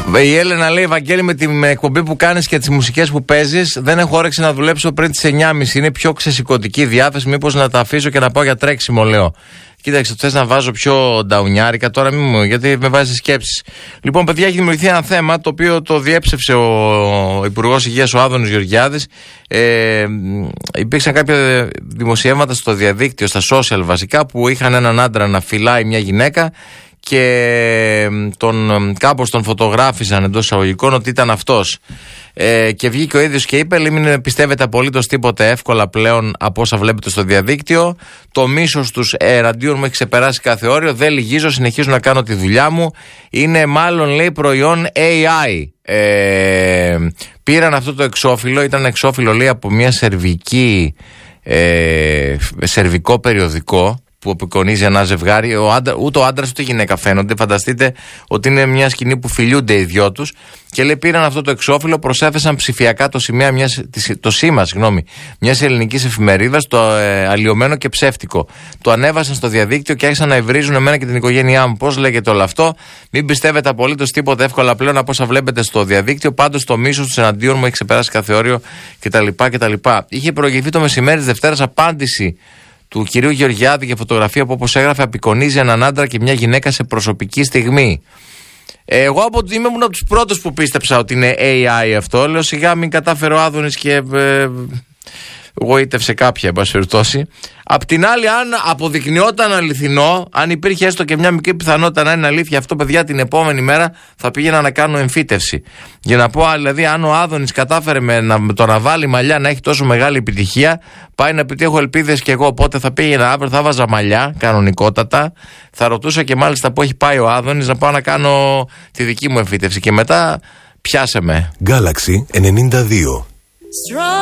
Η Έλενα λέει: Βαγγέλη, με την εκπομπή που κάνεις και τις μουσικές που παίζεις, δεν έχω όρεξη να δουλέψω πριν τις 9.30. Είναι πιο ξεσηκωτική διάθεση. Μήπως να τα αφήσω και να πάω για τρέξιμο, λέω. Κοίταξε, θες να βάζω πιο νταουνιάρικα, τώρα μην μου, γιατί με βάζει σκέψεις. Λοιπόν, παιδιά, έχει δημιουργηθεί ένα θέμα το οποίο το διέψευσε ο Υπουργός Υγείας, ο Άδωνης Γεωργιάδης. Υπήρξαν κάποια δημοσιεύματα στο διαδίκτυο, στα social βασικά, που είχαν έναν άντρα να φυλάει μια γυναίκα και κάπως τον φωτογράφησαν εντός εισαγωγικών ότι ήταν αυτός. Και βγήκε ο ίδιος και είπε: μην πιστεύετε απολύτως τίποτε εύκολα πλέον από όσα βλέπετε στο διαδίκτυο. Το μίσος τους εναντίον μου έχει ξεπεράσει κάθε όριο. Δεν λυγίζω, συνεχίζω να κάνω τη δουλειά μου. Είναι μάλλον, λέει, προϊόν AI. Πήραν αυτό το εξώφυλλο, ήταν εξώφυλλο, λέει, από μια σερβικό περιοδικό που απεικονίζει ένα ζευγάρι. Ούτε ο άντρας ούτε η γυναίκα φαίνονται. Φανταστείτε ότι είναι μια σκηνή που φιλιούνται οι δυο τους. Και λέει: πήραν αυτό το εξώφυλλο, προσέθεσαν ψηφιακά το σήμα μιας ελληνικής εφημερίδας, το αλλοιωμένο και ψεύτικο. Το ανέβασαν στο διαδίκτυο και άρχισαν να υβρίζουν εμένα και την οικογένειά μου. Πώς λέγεται όλο αυτό? Μην πιστεύετε απολύτως τίποτα εύκολα πλέον από όσα βλέπετε στο διαδίκτυο. Πάντως το μίσος τους εναντίον μου έχει ξεπεράσει κάθε όριο κτλ. Είχε προηγηθεί το μεσημέρι της Δευτέρας απάντηση του κυρίου Γεωργιάδη για φωτογραφία που, όπως έγραφε, απεικονίζει έναν άντρα και μια γυναίκα σε προσωπική στιγμή. Εγώ ήμουν από τους πρώτους που πίστεψα ότι είναι AI αυτό. Λέω: σιγά μην κατάφερε ο Άδωνης και γοήτευσε κάποια, εν πάση περιπτώσει. Απ' την άλλη, αν αποδεικνυόταν αληθινό, αν υπήρχε έστω και μια μικρή πιθανότητα να είναι αλήθεια αυτό, παιδιά, την επόμενη μέρα θα πήγαινα να κάνω εμφύτευση. Για να πω, δηλαδή, αν ο Άδωνης κατάφερε με το να βάλει μαλλιά να έχει τόσο μεγάλη επιτυχία, πάει να πει ότι έχω ελπίδες κι εγώ. Οπότε θα πήγαινα αύριο, θα βάζα μαλλιά κανονικότατα. Θα ρωτούσα και μάλιστα που έχει πάει ο Άδωνης να πάω να κάνω τη δική μου εμφύτευση. Και μετά πιάσε με. Galaxy 92.